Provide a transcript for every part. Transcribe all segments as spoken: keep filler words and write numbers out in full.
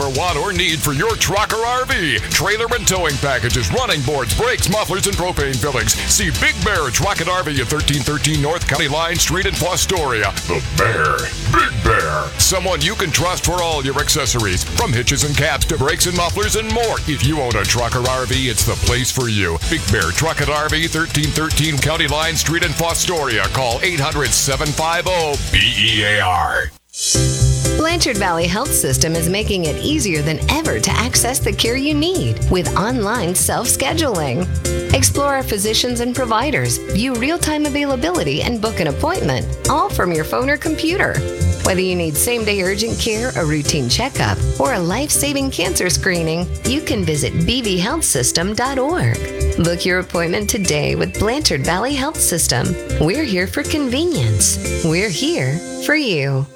ever want or need for your truck or R V. Trailer and towing packages, running boards, brakes, mufflers, and propane fillings. See Big Bear Truck and R V at thirteen thirteen North County Line Street in Fostoria. The Bear. Big Bear. Someone you can trust for all your accessories. From hitches and caps to brakes and mufflers and more. If you own a truck or R V, it's the place for you. Big Bear Truck and R V, thirteen thirteen County Line Street in Fostoria. Call eight hundred, seven five zero, B E A R. Blanchard Valley Health System is making it easier than ever to access the care you need with online self-scheduling. Explore our physicians and providers, view real-time availability, and book an appointment, all from your phone or computer. Whether you need same-day urgent care, a routine checkup, or a life-saving cancer screening, you can visit b v health system dot org. Book your appointment today with Blanchard Valley Health System. We're here for convenience. We're here for you.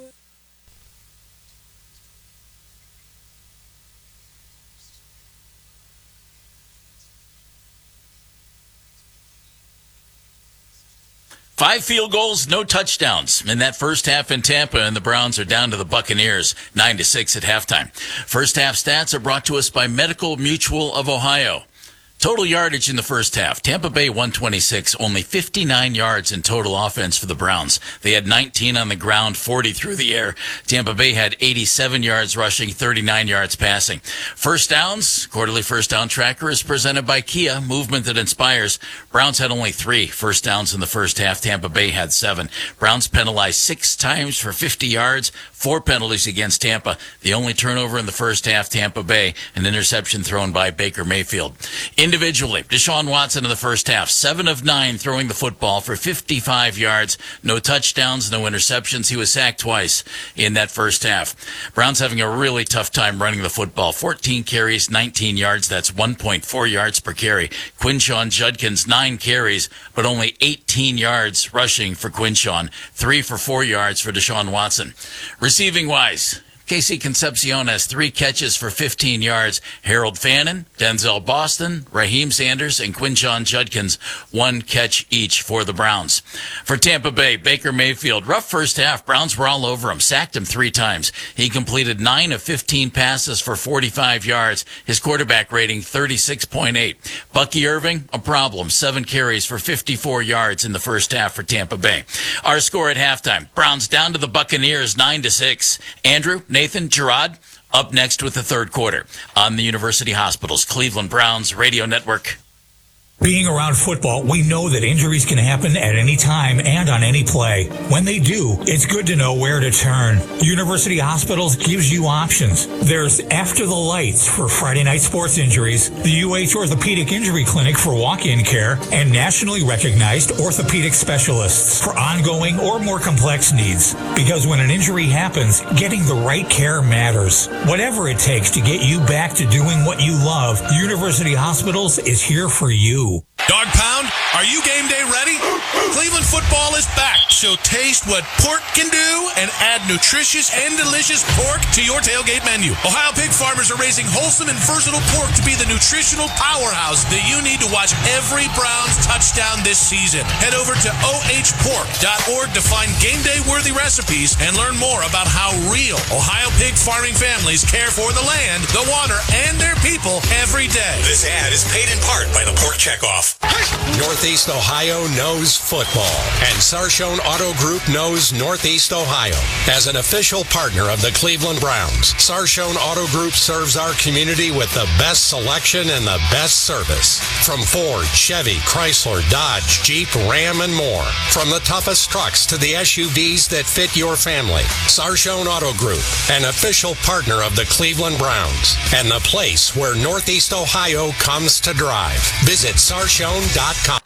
Five field goals, no touchdowns in that first half in Tampa, and the Browns are down to the Buccaneers, nine to six at halftime. First half stats are brought to us by Medical Mutual of Ohio. Total yardage in the first half. Tampa Bay one twenty-six, only fifty-nine yards in total offense for the Browns. They had nineteen on the ground, forty through the air. Tampa Bay had eighty-seven yards rushing, thirty-nine yards passing. First downs, quarterly first down tracker is presented by Kia, movement that inspires. Browns had only three first downs in the first half. Tampa Bay had seven. Browns penalized six times for fifty yards, four penalties against Tampa. The only turnover in the first half, Tampa Bay, an interception thrown by Baker Mayfield. Individually, Deshaun Watson in the first half, seven of nine throwing the football for fifty-five yards, no touchdowns, no interceptions. He was sacked twice in that first half. Browns having a really tough time running the football. fourteen carries, nineteen yards. That's one point four yards per carry. Quinshon Judkins, nine carries, but only eighteen yards rushing for Quinshon. Three for four yards for Deshaun Watson. Receiving-wise, Casey Concepcion has three catches for fifteen yards. Harold Fannin, Denzel Boston, Raheem Sanders, and Quinshon Judkins, one catch each for the Browns. For Tampa Bay, Baker Mayfield, rough first half. Browns were all over him, sacked him three times. He completed nine of fifteen passes for forty-five yards. His quarterback rating, thirty-six point eight. Bucky Irving, a problem, seven carries for fifty-four yards in the first half for Tampa Bay. Our score at halftime, Browns down to the Buccaneers, nine to six. Andrew, Nathan, Gerard, up next with the third quarter on the University Hospitals Cleveland Browns Radio Network. Being around football, we know that injuries can happen at any time and on any play. When they do, it's good to know where to turn. University Hospitals gives you options. There's After the Lights for Friday night sports injuries, the U H Orthopedic Injury Clinic for walk-in care, and nationally recognized orthopedic specialists for ongoing or more complex needs. Because when an injury happens, getting the right care matters. Whatever it takes to get you back to doing what you love, University Hospitals is here for you. Dog Pound, are you game day ready? Cleveland football is back, so taste what pork can do and add nutritious and delicious pork to your tailgate menu. Ohio pig farmers are raising wholesome and versatile pork to be the nutritional powerhouse that you need to watch every Browns touchdown this season. Head over to o h pork dot org to find game day worthy recipes and learn more about how real Ohio pig farming families care for the land, the water, and their people every day. This ad is paid in part by the Pork Checkoff. Northeast Ohio knows football, and Sarshone Auto Group knows Northeast Ohio. As an official partner of the Cleveland Browns, Sarshone Auto Group serves our community with the best selection and the best service. From Ford, Chevy, Chrysler, Dodge, Jeep, Ram, and more. From the toughest trucks to the S U Vs that fit your family. Sarshone Auto Group, an official partner of the Cleveland Browns, and the place where Northeast Ohio comes to drive. Visit sarshone dot com.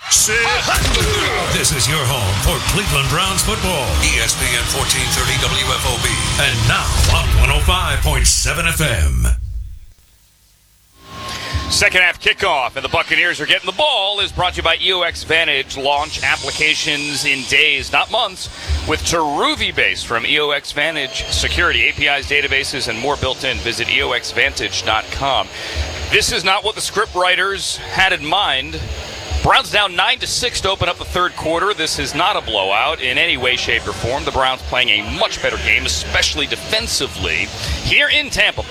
This is your home for Cleveland Browns football. E S P N fourteen thirty W F O B. And now on one oh five point seven F M. Second half kickoff, and the Buccaneers are getting the ball, is brought to you by E O X Vantage. Launch applications in days, not months, with Teruvi Base from E O X Vantage. Security, A P Is, databases, and more built in. Visit E O X vantage dot com. This is not what the script writers had in mind. Browns down nine to six to open up the third quarter. This is not a blowout in any way, shape, or form. The Browns playing a much better game, especially defensively, here in Tampa.